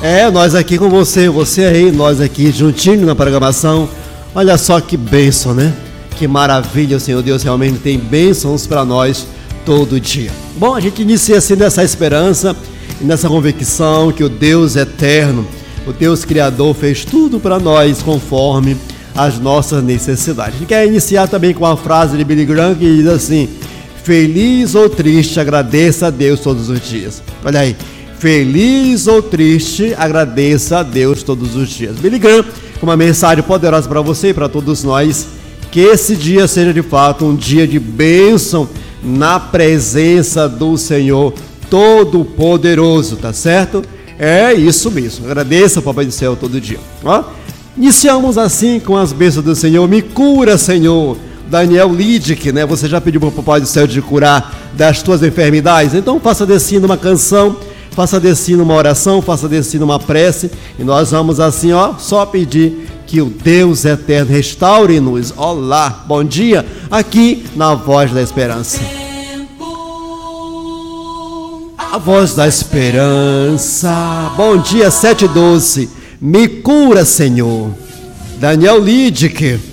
Nós aqui com você aí, nós aqui juntinho na programação. Olha só que bênção, né? Que maravilha, o Senhor Deus realmente tem bênçãos para nós todo dia. Bom, a gente inicia assim nessa esperança e nessa convicção que o Deus eterno, o Deus Criador, fez tudo para nós conforme as nossas necessidades. A gente quer iniciar também com uma frase de Billy Graham que diz assim: feliz ou triste, agradeça a Deus todos os dias. Olha aí, feliz ou triste, agradeça a Deus todos os dias. Billy Graham, com uma mensagem poderosa para você e para todos nós, que esse dia seja de fato um dia de bênção na presença do Senhor Todo-Poderoso, tá certo? É isso mesmo, agradeça ao Papai do Céu todo dia. Ó, iniciamos assim com as bênçãos do Senhor. Me cura, Senhor. Daniel Lidick, né? Você já pediu para o Papai do Céu de curar das tuas enfermidades? Então faça desse uma canção, faça desse uma oração, faça desse uma prece, e nós vamos assim, ó, só pedir que o Deus eterno restaure-nos. Olá, bom dia, aqui na Voz da Esperança. A Voz da Esperança. Bom dia, 7:12. Me cura, Senhor. Daniel Lidick.